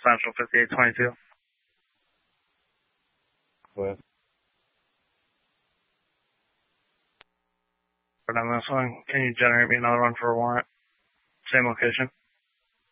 Central 5822. With On this one, can you generate me another one for a warrant? Same location.